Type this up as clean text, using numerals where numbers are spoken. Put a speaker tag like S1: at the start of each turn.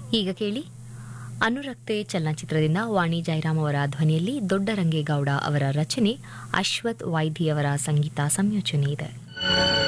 S1: ಈಗ ಕೇಳಿ ಅನುರಕ್ತೆ ಚಲನಚಿತ್ರದಿಂದ ವಾಣಿ ಜಯರಾಮ್ ಅವರ ಧ್ವನಿಯಲ್ಲಿ ದೊಡ್ಡರಂಗೇಗೌಡ ಅವರ ರಚನೆ, ಅಶ್ವಥ್ ವೈದ್ಯ ಅವರ ಸಂಗೀತ ಸಂಯೋಜನೆ ಇದೆ.